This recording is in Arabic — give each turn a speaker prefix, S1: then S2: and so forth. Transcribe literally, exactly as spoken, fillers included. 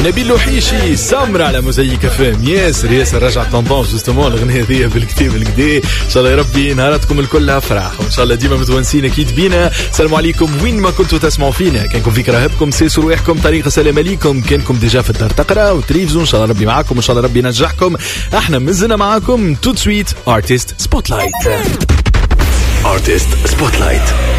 S1: نبيل لوحيشي سمر على موزايك فام. ياسر ياسر رجع طنطون جوستومون الاغنيه هذيا بالكتاب بالكدا. ان شاء الله يا ربي نهاراتكم الكل افراح وان شاء الله ديما متونسين اكيد بينا. السلام عليكم وين ما كنتوا تسمعوا فينا. كانكم في كراهبكم سيسوا رواحكم طريقه سلام عليكم. كانكم ديجا في الدار تقرا وتريفزوا ان شاء الله ربي معاكم وان شاء الله ربي ينجحكم. احنا مازلنا معاكم تو سويت ارتست سبوتلايت. ارتست سبوتلايت.